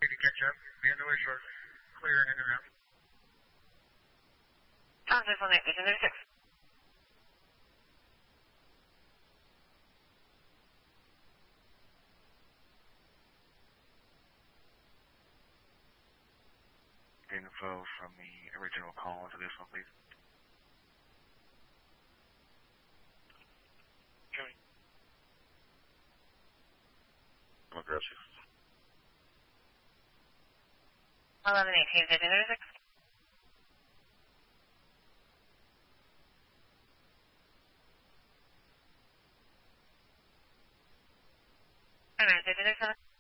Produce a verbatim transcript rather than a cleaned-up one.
to catch up. The underway short, clear and in and out. Tom six one eight, Vision thirty-six. Info from the original call to this one, please. Okay. I'm aggressive. eleven eighteen, Vision thirty-six. Alright, Vision thirty-seven.